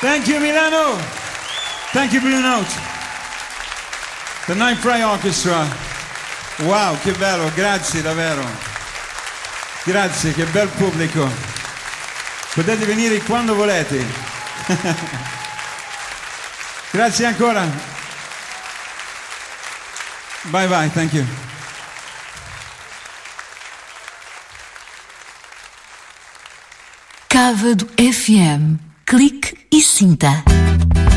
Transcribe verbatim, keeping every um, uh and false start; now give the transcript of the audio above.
Thank you Milano. Thank you Blue Note. The Night Fly Orchestra. Wow, che bello, grazie davvero. Grazie, che bel pubblico. Potete venire quando volete. Grazie ancora. Bye bye, thank you. Cávado F M. Clique e sinta.